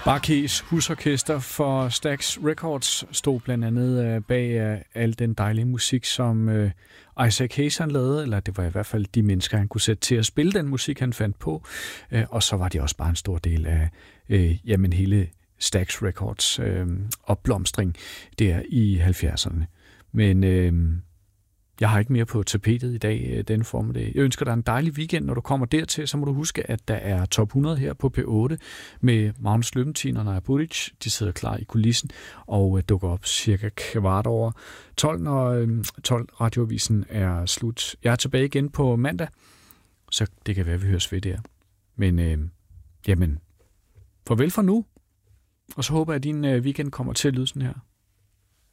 Barkes husorkester for Stax Records stod blandt andet bag al den dejlige musik, som Isaac Hayes han lavede, eller det var i hvert fald de mennesker, han kunne sætte til at spille den musik, han fandt på. Og så var det også bare en stor del af hele Stax Records opblomstring der i 70'erne. Men jeg har ikke mere på tapetet i dag, den formiddag. Jeg ønsker dig en dejlig weekend. Når du kommer dertil, så må du huske, at der er top 100 her på P8 med Magnus Løventin og Naja Buric. De sidder klar i kulissen og dukker op cirka 12:15, når 12 radioavisen er slut. Jeg er tilbage igen på mandag, så det kan være, vi høres ved der. Men farvel for nu. Og så håber jeg, at din weekend kommer til at lyde sådan her.